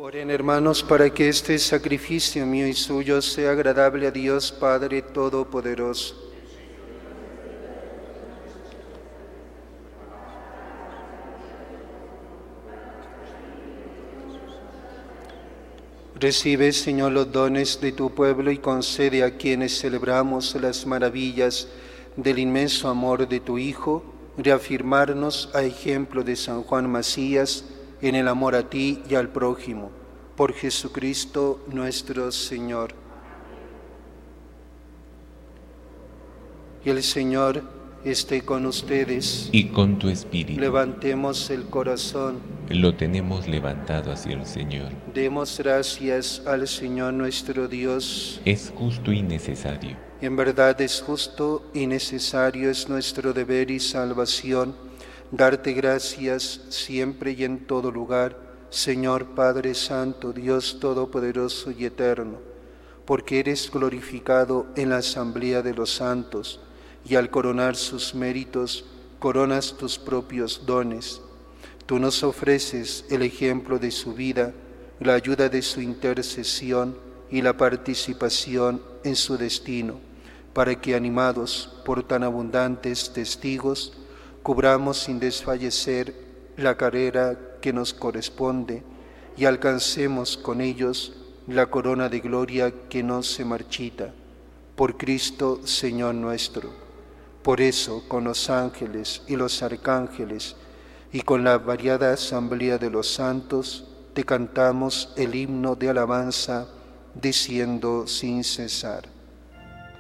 Oren, hermanos, para que este sacrificio mío y suyo sea agradable a Dios Padre Todopoderoso. Recibe, Señor, los dones de tu pueblo y concede a quienes celebramos las maravillas del inmenso amor de tu Hijo, reafirmarnos a ejemplo de San Juan Macías en el amor a ti y al prójimo. Por Jesucristo nuestro Señor. Y el Señor esté con ustedes. Y con tu espíritu. Levantemos el corazón. Lo tenemos levantado hacia el Señor. Demos gracias al Señor nuestro Dios. Es justo y necesario. En verdad es justo y necesario, es nuestro deber y salvación, darte gracias siempre y en todo lugar, Señor Padre Santo, Dios Todopoderoso y Eterno, porque eres glorificado en la asamblea de los santos, y al coronar sus méritos, coronas tus propios dones. Tú nos ofreces el ejemplo de su vida, la ayuda de su intercesión y la participación en su destino, para que, animados por tan abundantes testigos, cubramos sin desfallecer la carrera que nos corresponde y alcancemos con ellos la corona de gloria que no se marchita. Por Cristo, Señor nuestro. Por eso, con los ángeles y los arcángeles y con la variada asamblea de los santos, te cantamos el himno de alabanza, diciendo sin cesar: